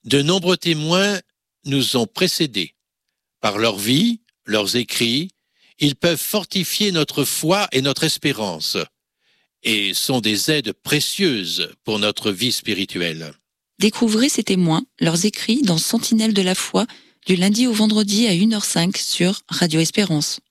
De nombreux témoins nous ont précédés. Par leur vie, leurs écrits, ils peuvent fortifier notre foi et notre espérance et sont des aides précieuses pour notre vie spirituelle. Découvrez ces témoins, leurs écrits dans Sentinelle de la foi, du lundi au vendredi à 1h05 sur Radio Espérance.